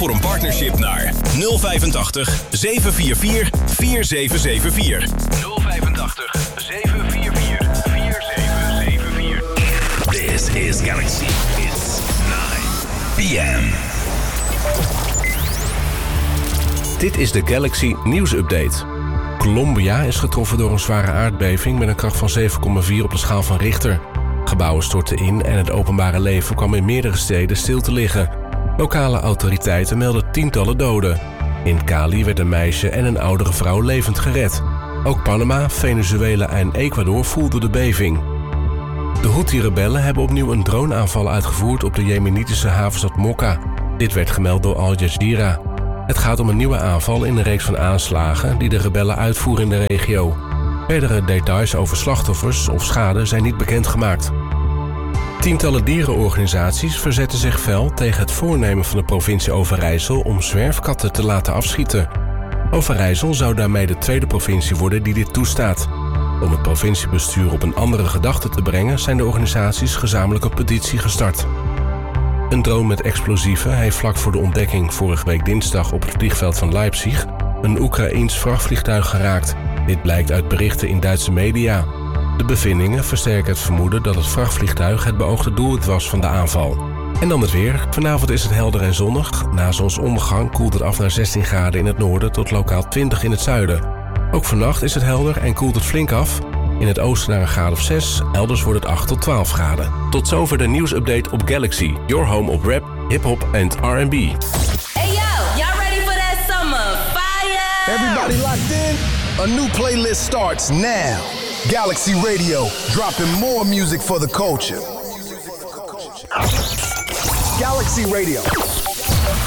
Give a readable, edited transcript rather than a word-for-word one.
voor een partnership naar 085 744 4774. 085 744 4774. This is Galaxy. It's 9 p.m. Dit is de Galaxy Nieuws Update. Colombia is getroffen door een zware aardbeving met een kracht van 7,4 op de schaal van Richter. Gebouwen stortten in en het openbare leven kwam in meerdere steden stil te liggen. Lokale autoriteiten melden tientallen doden. In Cali werd een meisje en een oudere vrouw levend gered. Ook Panama, Venezuela en Ecuador voelden de beving. De Houthi-rebellen hebben opnieuw een droneaanval uitgevoerd op de jemenitische havenstad Mokka. Dit werd gemeld door Al Jazeera. Het gaat om een nieuwe aanval in een reeks van aanslagen die de rebellen uitvoeren in de regio. Verdere details over slachtoffers of schade zijn niet bekendgemaakt. Tientallen dierenorganisaties verzetten zich fel tegen het voornemen van de provincie Overijssel om zwerfkatten te laten afschieten. Overijssel zou daarmee de tweede provincie worden die dit toestaat. Om het provinciebestuur op een andere gedachte te brengen zijn de organisaties gezamenlijk een petitie gestart. Een drone met explosieven heeft vlak voor de ontdekking vorige week dinsdag op het vliegveld van Leipzig een Oekraïens vrachtvliegtuig geraakt. Dit blijkt uit berichten in Duitse media. De bevindingen versterken het vermoeden dat het vrachtvliegtuig het beoogde doelwit was van de aanval. En dan het weer. Vanavond is het helder en zonnig. Na zonsondergang koelt het af naar 16 graden in het noorden tot lokaal 20 in het zuiden. Ook vannacht is het helder en koelt het flink af. In het oosten naar een graad of 6, elders wordt het 8 tot 12 graden. Tot zover de nieuwsupdate op Galaxy, your home op rap, hip-hop en R&B. Hey yo, y'all ready for that summer fire? Everybody locked in? A new playlist starts now. Galaxy Radio, dropping more music for the culture. Galaxy Radio,